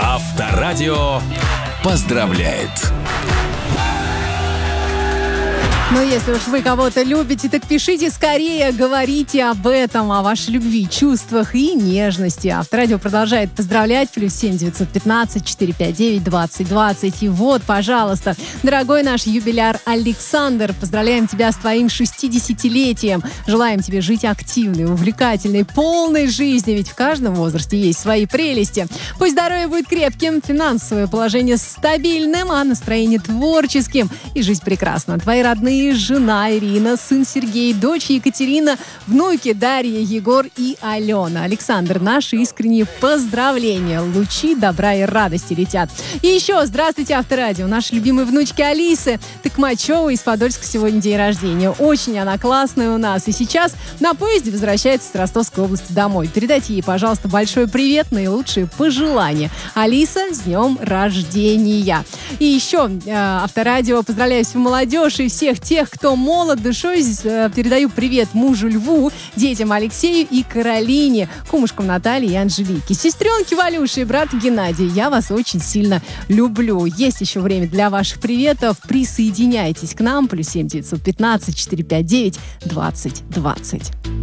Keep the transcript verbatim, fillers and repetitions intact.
Авторадио поздравляет. Но если уж вы кого-то любите, так пишите скорее, говорите об этом, о вашей любви, чувствах и нежности. Авторадио продолжает поздравлять. Плюс семь девятьсот пятнадцать четыреста пятьдесят девять двадцать двадцать. И вот, пожалуйста, дорогой наш юбиляр Александр, поздравляем тебя с твоим шестидесятилетием. Желаем тебе жить активной, увлекательной, полной жизнью, ведь в каждом возрасте есть свои прелести. Пусть здоровье будет крепким, финансовое положение стабильным, а настроение творческим и жизнь прекрасна. Твои родные, жена Ирина, сын Сергей, дочь Екатерина, внуки Дарья, Егор и Алена. Александр, наши искренние поздравления. Лучи добра и радости летят. И еще здравствуйте, Авторадио. Наши любимые внучки Алисы Токмачевой из Подольска сегодня день рождения. Очень она классная у нас. И сейчас на поезде возвращается с Ростовской области домой. Передайте ей, пожалуйста, большой привет, наилучшие пожелания. Алиса, с днем рождения. И еще э, Авторадио поздравляю всю молодежь и всех тех, кто молод душой. Передаю привет мужу Льву, детям Алексею и Каролине, кумушкам Наталье и Анжелике, сестренке Валюше и брату Геннадию. Я вас очень сильно люблю. Есть еще время для ваших приветов. Присоединяйтесь к нам. Плюс семь девятьсот пятнадцать четыреста пятьдесят девять двадцать двадцать.